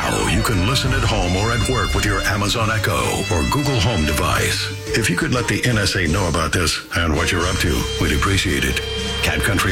Now you can listen at home or at work with your Amazon Echo or Google Home device. If you could let the NSA know about this and what you're up to, we'd appreciate it. Cat Country